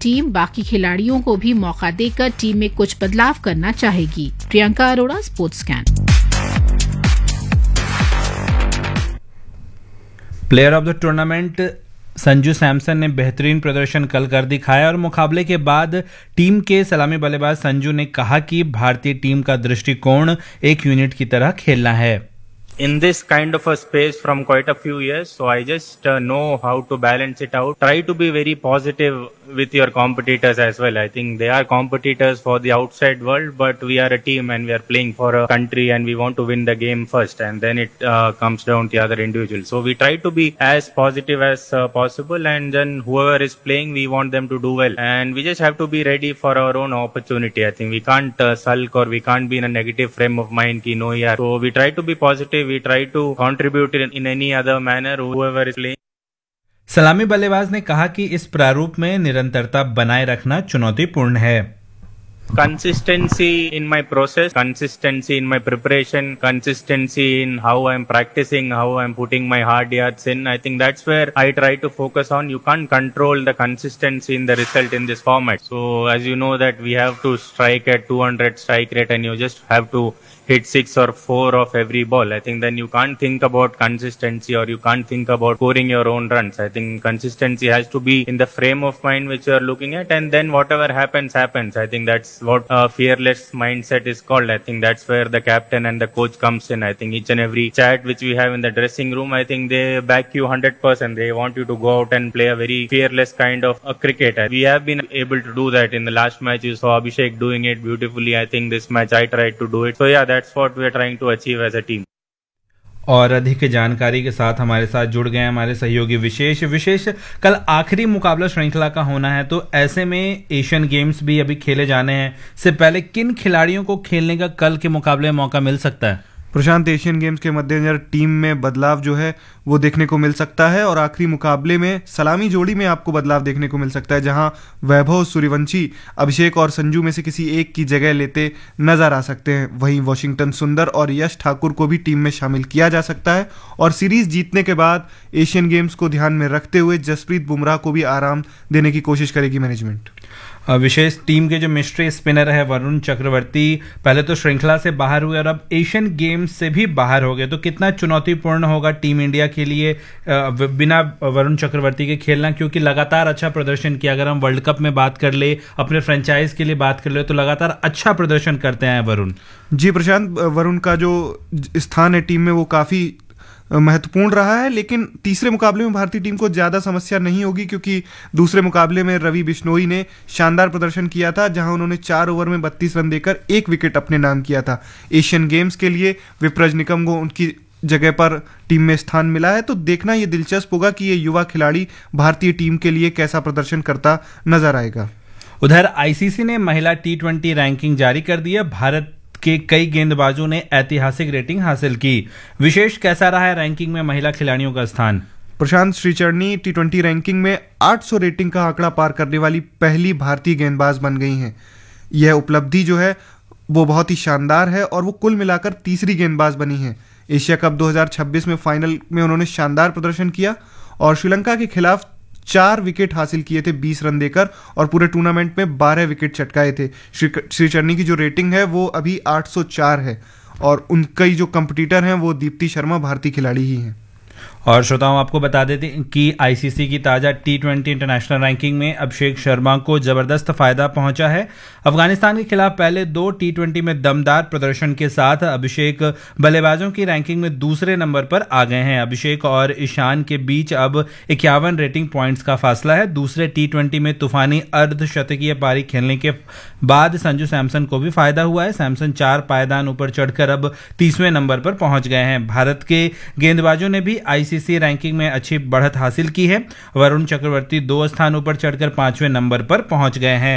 Team बाकी खिलाड़ियों को भी मौका देकर टीम में कुछ बदलाव करना चाहेगी। Priyanka Arora, sports scan. Player of the tournament Sanju Samson ने बेहतरीन प्रदर्शन कल कर दिखाया और मुकाबले के बाद टीम के सलामी बल्लेबाज संजू ने कहा कि भारतीय टीम का दृष्टिकोण एक यूनिट की तरह खेलना है। In this kind of a space from quite a few years, so I just know how to balance it out. Try to be very positive with your competitors as well. I think they are competitors for the outside world, but we are a team and we are playing for a country and we want to win the game first, and then it comes down to the other individuals. So we try to be as positive as possible, and then whoever is playing, we want them to do well, and we just have to be ready for our own opportunity. I think we can't sulk or we can't be in a negative frame of mind ki no yaar. So we try to be positive. We try to contribute in any other manner whoever is playing. सलामी बल्लेबाज ने कहा कि इस प्रारूप में निरंतरता बनाए रखना चुनौतीपूर्ण है। Consistency in my process, consistency in my preparation, consistency in how I'm practicing, how I'm putting my hard yards in. I think that's where I try to focus on. You can't control the consistency in the result in this format. So as you know that we have to strike at 200 strike rate and you just have to hit 6 or 4 of every ball. I think then you can't think about consistency or you can't think about scoring your own runs. I think consistency has to be in the frame of mind which you are looking at, and then whatever happens, happens. I think that's what fearless mindset is called. I think that's where the captain and the coach comes in. I think each and every chat which we have in the dressing room, I think they back you 100%. They want you to go out and play a very fearless kind of a cricket. We have been able to do that in the last match. You saw Abhishek doing it beautifully. I think this match I tried to do it. So yeah, that's what we are trying to achieve as a team. और अधिक जानकारी के साथ हमारे साथ जुड़ गए हमारे सहयोगी विशेष। कल आखिरी मुकाबला श्रृंखला का होना है, तो ऐसे में एशियन गेम्स भी अभी खेले जाने हैं, से पहले किन खिलाड़ियों को खेलने का कल के मुकाबले में मौका मिल सकता है? प्रशांत, एशियन गेम्स के मद्देनजर टीम में बदलाव जो है वो देखने को मिल सकता है और आखिरी मुकाबले में सलामी जोड़ी में आपको बदलाव देखने को मिल सकता है, जहां वैभव सूर्यवंशी अभिषेक और संजू में से किसी एक की जगह लेते नजर आ सकते हैं। वहीं वॉशिंगटन सुंदर और यश ठाकुर को भी टीम में शामिल किया जा सकता है और सीरीज जीतने के बाद एशियन गेम्स को ध्यान में रखते हुए जसप्रीत बुमराह को भी आराम देने की कोशिश करेगी मैनेजमेंट। विशेष टीम के जो मिस्ट्री स्पिनर है वरुण चक्रवर्ती पहले तो श्रृंखला से बाहर हुए और अब एशियन गेम्स से भी बाहर हो गए, तो कितना चुनौतीपूर्ण होगा टीम इंडिया के लिए बिना वरुण चक्रवर्ती के खेलना, क्योंकि लगातार अच्छा प्रदर्शन किया। अगर हम वर्ल्ड कप में बात कर ले, अपने फ्रेंचाइज के लिए बात कर ले, तो लगातार अच्छा प्रदर्शन करते हैं वरुण। जी प्रशांत, वरुण का जो स्थान है टीम में वो काफ़ी महत्वपूर्ण रहा है, लेकिन तीसरे मुकाबले में भारतीय टीम को ज़्यादा समस्या नहीं होगी, क्योंकि दूसरे मुकाबले में रवि बिश्नोई ने शानदार प्रदर्शन किया था, जहां उन्होंने 4 ओवर में 32 रन देकर 1 विकेट अपने नाम किया था। एशियन गेम्स के लिए विप्रज निकम को उनकी जगह पर टीम में स्थान मिला है, तो देखना ये दिलचस्प होगा कि ये युवा खिलाड़ी भारतीय टीम के लिए कैसा प्रदर्शन करता नजर आएगा। उधर आईसीसी ने महिला T20 रैंकिंग जारी कर दी है। भारत के कई गेंदबाजों ने ऐतिहासिक रेटिंग हासिल की। विशेष कैसा रहा है रैंकिंग में महिला खिलाड़ियों का स्थान? प्रशांत, श्रीचरणी T20 रैंकिंग में 800 रेटिंग का आंकड़ा पार करने वाली पहली भारतीय गेंदबाज बन गई हैं। यह उपलब्धि जो है वो बहुत ही शानदार है और वो कुल मिलाकर तीसरी गेंदबाज बनी है। एशिया कप 2026 में फाइनल में उन्होंने शानदार प्रदर्शन किया और श्रीलंका के खिलाफ 4 विकेट हासिल किए थे 20 रन देकर और पूरे टूर्नामेंट में 12 विकेट चटकाए थे। श्रीचरणी की जो रेटिंग है वो अभी 804 है और उनके जो कंपटीटर हैं वो दीप्ति शर्मा भारतीय खिलाड़ी ही हैं। और श्रोताओं, आपको बता देते हैं कि आईसीसी की ताज़ा T20 इंटरनेशनल रैंकिंग में अभिषेक शर्मा को जबरदस्त फायदा पहुंचा है। अफगानिस्तान के खिलाफ पहले 2 T20 में दमदार प्रदर्शन के साथ अभिषेक बल्लेबाजों की रैंकिंग में दूसरे नंबर पर आ गए हैं। अभिषेक और ईशान के बीच अब 51 रेटिंग पॉइंट्स का फासला है। दूसरे T20 में तूफानी अर्धशतकीय पारी खेलने के बाद संजू सैमसन को भी फायदा हुआ है। सैमसन 4 पायदान ऊपर चढ़कर अब 30वें नंबर पर पहुंच गए हैं। भारत के गेंदबाजों ने भी आईसीसी रैंकिंग में अच्छी बढ़त हासिल की है। वरुण चक्रवर्ती 2 स्थान ऊपर चढ़कर 5वें नंबर पर पहुंच गए हैं।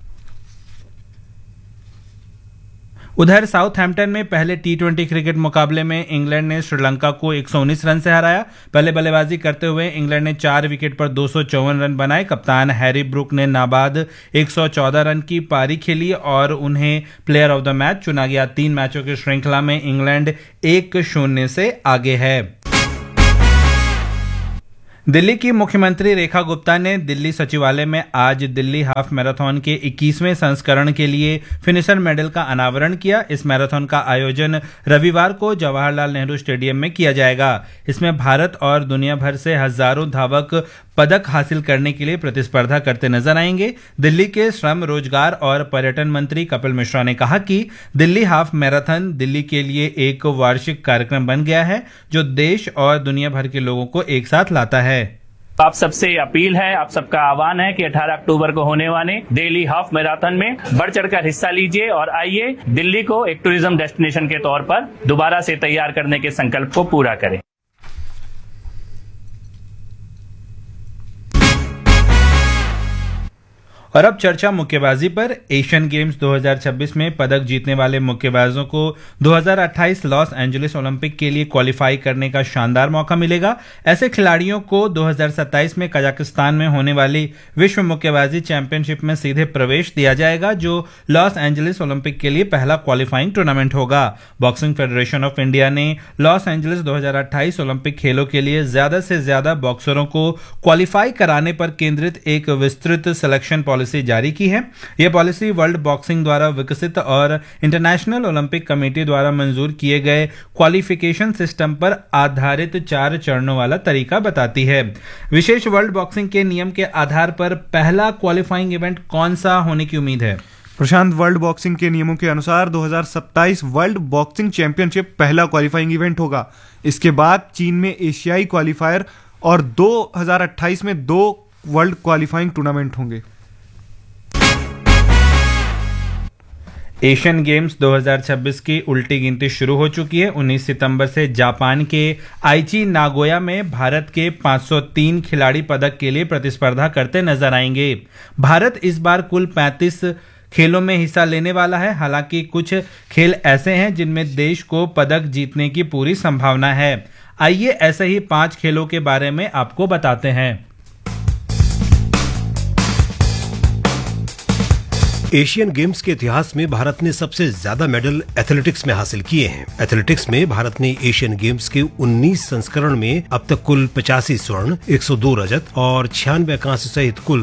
उधर साउथहैम्पटन में पहले T20 क्रिकेट मुकाबले में इंग्लैंड ने श्रीलंका को 119 रन से हराया। पहले बल्लेबाजी करते हुए इंग्लैंड ने 4 विकेट पर 254 रन बनाए। कप्तान हैरी ब्रूक ने नाबाद 114 रन की पारी खेली और उन्हें प्लेयर ऑफ द मैच चुना गया। 3 मैचों की श्रृंखला में इंग्लैंड 1-0 से आगे है। दिल्ली की मुख्यमंत्री रेखा गुप्ता ने दिल्ली सचिवालय में आज दिल्ली हाफ मैराथन के 21वें संस्करण के लिए फिनिशर मेडल का अनावरण किया। इस मैराथन का आयोजन रविवार को जवाहरलाल नेहरू स्टेडियम में किया जाएगा। इसमें भारत और दुनिया भर से हजारों धावक पदक हासिल करने के लिए प्रतिस्पर्धा करते नजर आएंगे। दिल्ली के श्रम, रोजगार और पर्यटन मंत्री कपिल मिश्रा ने कहा कि दिल्ली हाफ मैराथन दिल्ली के लिए एक वार्षिक कार्यक्रम बन गया है जो देश और दुनिया भर के लोगों को एक साथ लाता है। आप सबसे अपील है, आप सबका आह्वान है कि 18 अक्टूबर को होने वाले दिल्ली हाफ मैराथन में बढ़ चढ़कर हिस्सा लीजिए और आइए दिल्ली को एक टूरिज्म डेस्टिनेशन के तौर पर दोबारा से तैयार करने के संकल्प को पूरा करें। और अब चर्चा मुक्केबाजी पर। एशियन गेम्स 2026 में पदक जीतने वाले मुक्केबाजों को 2028 लॉस एंजलिस ओलंपिक के लिए क्वालिफाई करने का शानदार मौका मिलेगा। ऐसे खिलाड़ियों को 2027 में कजाकिस्तान में होने वाली विश्व मुक्केबाजी चैंपियनशिप में सीधे प्रवेश दिया जाएगा, जो लॉस एंजलिस ओलंपिक के लिए पहला क्वालिफाइंग टूर्नामेंट होगा। बॉक्सिंग फेडरेशन ऑफ इंडिया ने लॉस एंजलिस 2028 ओलंपिक खेलों के लिए ज्यादा से ज्यादा बॉक्सरों को क्वालिफाई कराने पर केंद्रित एक विस्तृत सिलेक्शन पॉलिसी जारी की है। यह पॉलिसी वर्ल्ड बॉक्सिंग द्वारा विकसित और इंटरनेशनल ओलंपिक कमेटी द्वारा मंजूर किए गए क्वालिफिकेशन सिस्टम पर आधारित 4 चरणों वाला तरीका बताती है। विशेष वर्ल्ड बॉक्सिंग के नियम के आधार पर पहला क्वालिफाइंग इवेंट कौन सा होने की उम्मीद है? प्रशांत, वर्ल्ड बॉक्सिंग के नियमों के अनुसार 2027 वर्ल्ड बॉक्सिंग चैंपियनशिप पहला क्वालिफाइंग इवेंट होगा। इसके बाद चीन में एशियाई क्वालिफायर और 2028 में 2 वर्ल्ड क्वालिफाइंग टूर्नामेंट होंगे। एशियन गेम्स 2026 की उल्टी गिनती शुरू हो चुकी है। 19 सितंबर से जापान के आइची नागोया में भारत के 503 खिलाड़ी पदक के लिए प्रतिस्पर्धा करते नजर आएंगे। भारत इस बार कुल 35 खेलों में हिस्सा लेने वाला है। हालांकि कुछ खेल ऐसे हैं जिनमें देश को पदक जीतने की पूरी संभावना है। आइए ऐसे ही 5 खेलों के बारे में आपको बताते हैं। एशियन गेम्स के इतिहास में भारत ने सबसे ज्यादा मेडल एथलेटिक्स में हासिल किए हैं। एथलेटिक्स में भारत ने एशियन गेम्स के 19 संस्करण में अब तक कुल 85 स्वर्ण, 102 रजत और 96 कांस्य सहित कुल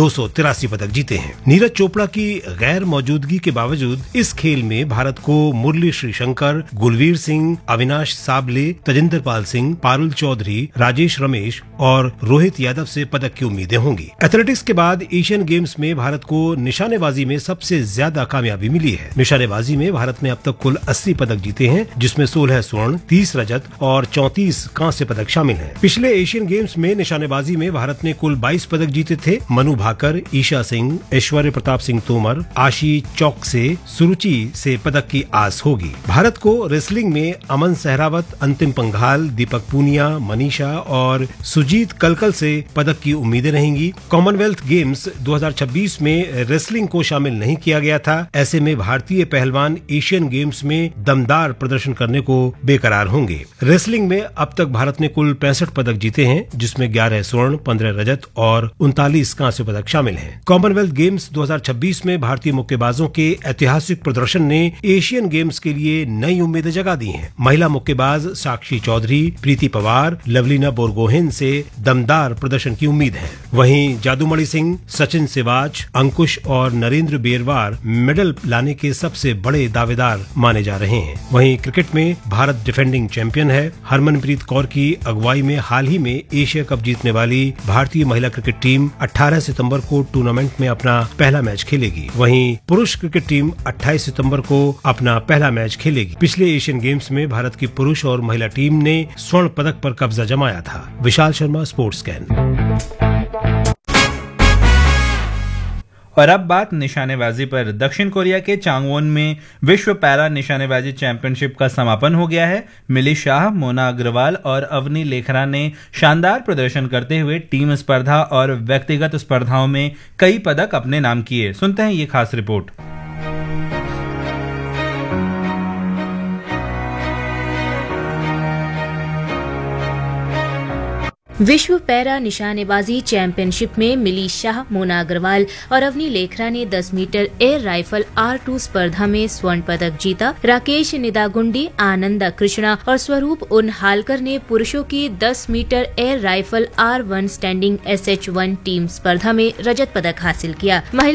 283 पदक जीते हैं। नीरज चोपड़ा की गैर मौजूदगी के बावजूद इस खेल में भारत को मुरली श्रीशंकर, गुलवीर सिंह, अविनाश साबले, तजिंदर पाल सिंह, पारुल चौधरी, राजेश रमेश और रोहित यादव से पदक की उम्मीदें होंगी। एथलेटिक्स के बाद एशियन गेम्स में भारत को निशानेबाजी में सबसे ज्यादा कामयाबी मिली है। निशानेबाजी में भारत ने अब तक कुल 80 पदक जीते हैं, जिसमें 16 स्वर्ण, 30 रजत और 34 कांस्य पदक शामिल हैं। पिछले एशियन गेम्स में निशानेबाजी में भारत ने कुल 22 पदक जीते थे। मनु भाकर, ईशा सिंह, ऐश्वर्य प्रताप सिंह तोमर, आशी चौकसे, सुरुचि से पदक की आस होगी। भारत को रेसलिंग में अमन सहरावत, अंतिम पंघाल, दीपक पूनिया, मनीषा और सुजीत कलकल से पदक की उम्मीदें रहेंगी। कॉमनवेल्थ गेम्स 2026 में रेसलिंग को शामिल नहीं किया गया था। ऐसे में भारतीय पहलवान एशियन गेम्स में दमदार प्रदर्शन करने को बेकरार होंगे। रेसलिंग में अब तक भारत ने कुल 65 पदक जीते हैं, जिसमें 11 स्वर्ण, 15 रजत और 39 कांस्य पदक शामिल हैं। कॉमनवेल्थ गेम्स 2026 में भारतीय मुक्केबाजों के ऐतिहासिक प्रदर्शन ने एशियन गेम्स के लिए नई उम्मीदें जगा दी हैं। महिला मुक्केबाज साक्षी चौधरी, प्रीति पवार, लवलीना बोरगोहेन से दमदार प्रदर्शन की उम्मीद है। वहीं जादूमणि सिंह, सचिन सिवाच, अंकुश और नरेंद्र बेरवार मेडल लाने के सबसे बड़े दावेदार माने जा रहे हैं। वहीं क्रिकेट में भारत डिफेंडिंग चैंपियन है। हरमनप्रीत कौर की अगुवाई में हाल ही में एशिया कप जीतने वाली भारतीय महिला क्रिकेट टीम 18 सितंबर को टूर्नामेंट में अपना पहला मैच खेलेगी। वहीं पुरुष क्रिकेट टीम 28 सितंबर को अपना पहला मैच खेलेगी। पिछले एशियन गेम्स में भारत की पुरुष और महिला टीम ने स्वर्ण पदक पर कब्जा जमाया था। Vishal Sharma, sports scan. और अब बात निशानेबाजी पर। दक्षिण कोरिया के चांगवोन में विश्व पैरा निशानेबाजी चैंपियनशिप का समापन हो गया है। मिली शाह, मोना अग्रवाल और अवनी लेखरा ने शानदार प्रदर्शन करते हुए टीम स्पर्धा और व्यक्तिगत स्पर्धाओं में कई पदक अपने नाम किए। सुनते हैं ये खास रिपोर्ट। विश्व पैरा निशानेबाजी चैंपियनशिप में मिली शाह, मोना अग्रवाल और अवनी लेखरा ने 10 मीटर एयर राइफल R2 स्पर्धा में स्वर्ण पदक जीता। राकेश निदागुंडी, आनंदा कृष्णा और स्वरूप उनहालकर ने पुरुषों की 10 metre air rifle R1 standing SH1 team स्पर्धा में रजत पदक हासिल किया।